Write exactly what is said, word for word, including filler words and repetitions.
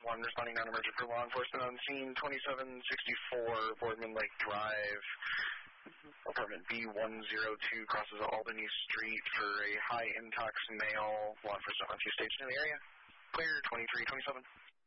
one, responding non-emergent for law enforcement on scene, twenty-seven sixty-four Boardman Lake Drive. Apartment B one oh two crosses Albany Street for a high intox male. Law enforcement on two station in the area. Clear, twenty-three twenty-seven.